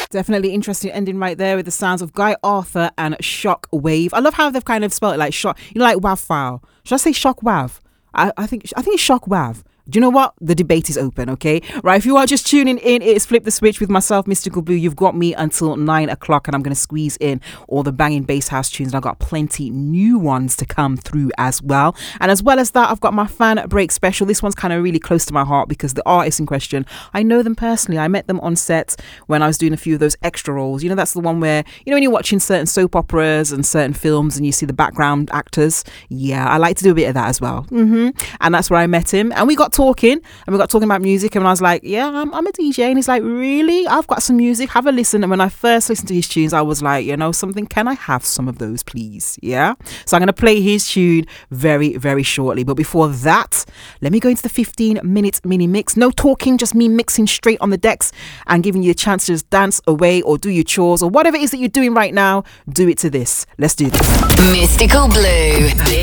Definitely interesting ending right there with the sounds of Guy Arthur and Shock Wave. I love how they've kind of spelled it like shock, like WAV file. Should I say Shock Wav? I think it's Shock Wav. Do you know what? The debate is open, okay? Right, if you are just tuning in, it's Flip the Switch with myself, Mystical Blue. You've got me until 9 o'clock, and I'm going to squeeze in all the banging bass house tunes. And I've got plenty new ones to come through as well. And as well as that, I've got my fan break special. This one's kind of really close to my heart because the artists in question, I know them personally. I met them on set when I was doing a few of those extra roles. You know, that's the one where, when you're watching certain soap operas and certain films and you see the background actors. Yeah, I like to do a bit of that as well. And that's where I met him. And we got talking, and we got talking about music, and I was like, yeah, I'm a DJ. And he's like, really? I've got some music, have a listen. And when I first listened to his tunes, I was like, you know something, can I have some of those, please? Yeah, so I'm going to play his tune very, very shortly. But before that, let me go into the 15-minute mini mix. No talking, just me mixing straight on the decks and giving you a chance to just dance away or do your chores or whatever it is that you're doing right now. Do it to this. Let's do this. Mystical Blue.